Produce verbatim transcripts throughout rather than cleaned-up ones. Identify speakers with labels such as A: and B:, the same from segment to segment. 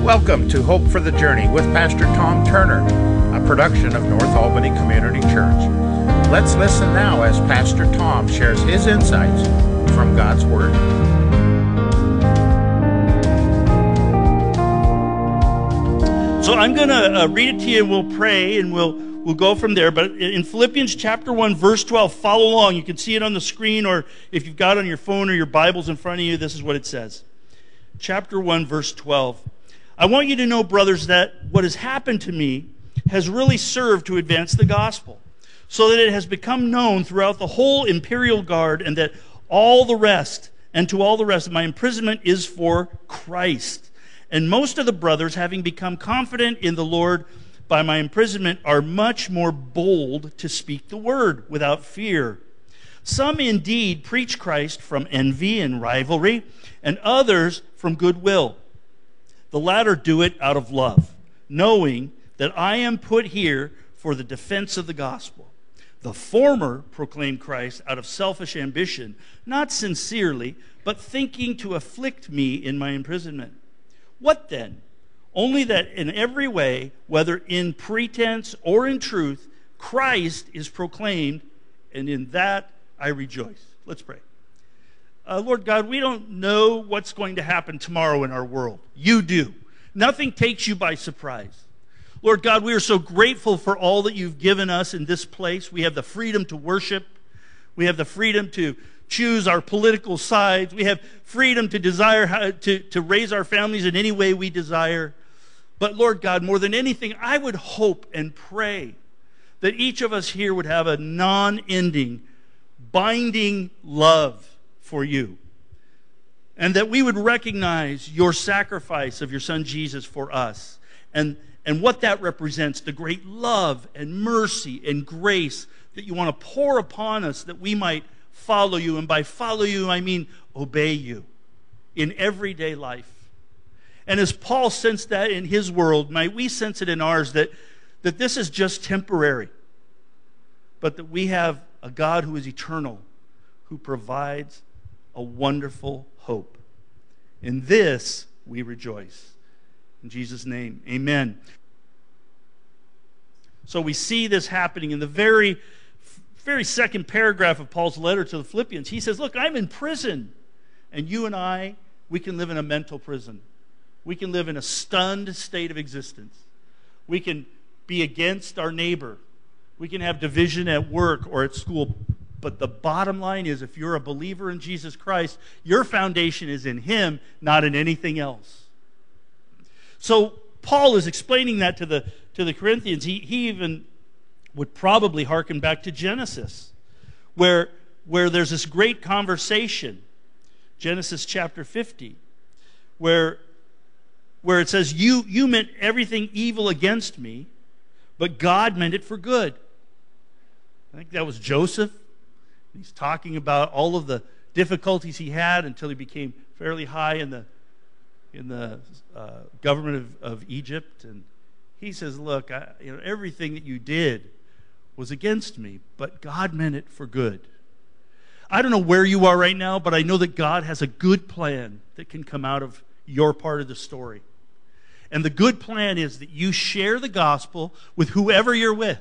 A: Welcome to Hope for the Journey with Pastor Tom Turner, a production of North Albany Community Church. Let's listen now as Pastor Tom shares his insights from God's Word.
B: So I'm going to uh, read it to you and we'll pray and we'll we'll go from there. But in Philippians chapter one, verse twelve, follow along. You can see it on the screen, or if you've got it on your phone or your Bibles in front of you, this is what it says. Chapter one, verse twelve. I want you to know, brothers, that what has happened to me has really served to advance the gospel, so that it has become known throughout the whole imperial guard, and that all the rest, and to all the rest, my imprisonment is for Christ. And most of the brothers, having become confident in the Lord by my imprisonment, are much more bold to speak the word without fear. Some indeed preach Christ from envy and rivalry, and others from goodwill. The latter do it out of love, knowing that I am put here for the defense of the gospel. The former proclaim Christ out of selfish ambition, not sincerely, but thinking to afflict me in my imprisonment. What then? Only that in every way, whether in pretense or in truth, Christ is proclaimed, and in that I rejoice. Let's pray. Uh, Lord God, we don't know what's going to happen tomorrow in our world. You do. Nothing takes you by surprise. Lord God, we are so grateful for all that you've given us in this place. We have the freedom to worship. We have the freedom to choose our political sides. We have freedom to desire how, to, to raise our families in any way we desire. But Lord God, more than anything, I would hope and pray that each of us here would have a non-ending, binding love for you, and that we would recognize your sacrifice of your son Jesus for us, and and what that represents, the great love and mercy and grace that you want to pour upon us, that we might follow you. And by follow you, I mean obey you in everyday life. And as Paul sensed that in his world, might we sense it in ours, that that this is just temporary, but that we have a God who is eternal, who provides a wonderful hope. In this we rejoice. In Jesus' name, amen. So we see this happening in the very, very second paragraph of Paul's letter to the Philippians. He says, look, I'm in prison, and you and I, we can live in a mental prison. We can live in a stunned state of existence. We can be against our neighbor. We can have division at work or at school. But the bottom line is, if you're a believer in Jesus Christ, your foundation is in him, not in anything else. So Paul is explaining that to the to the Corinthians. He, he even would probably hearken back to Genesis, where, where there's this great conversation, Genesis chapter fifty, where, where it says, you, you meant everything evil against me, but God meant it for good. I think that was Joseph. He's talking about all of the difficulties he had until he became fairly high in the in the uh, government of, of Egypt. And he says, look, I, you know, everything that you did was against me, but God meant it for good. I don't know where you are right now, but I know that God has a good plan that can come out of your part of the story. And the good plan is that you share the gospel with whoever you're with.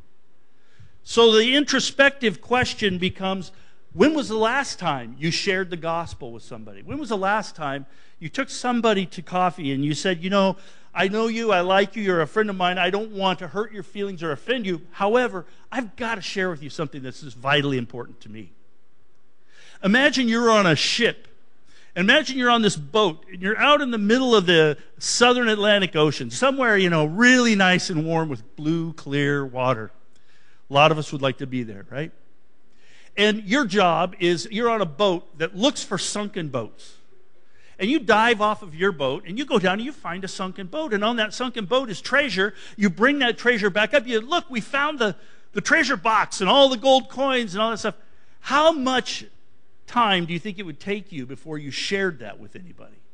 B: So the introspective question becomes, when was the last time you shared the gospel with somebody? When was the last time you took somebody to coffee and you said, you know, I know you, I like you, you're a friend of mine, I don't want to hurt your feelings or offend you. However, I've got to share with you something that's just vitally important to me. Imagine you're on a ship. Imagine you're on this boat and you're out in the middle of the southern Atlantic Ocean, somewhere, you know, really nice and warm with blue, clear water. A lot of us would like to be there, right? And your job is, you're on a boat that looks for sunken boats. And you dive off of your boat, and you go down and you find a sunken boat. And on that sunken boat is treasure. You bring that treasure back up. You look, we found the, the treasure box and all the gold coins and all that stuff. How much time do you think it would take you before you shared that with anybody?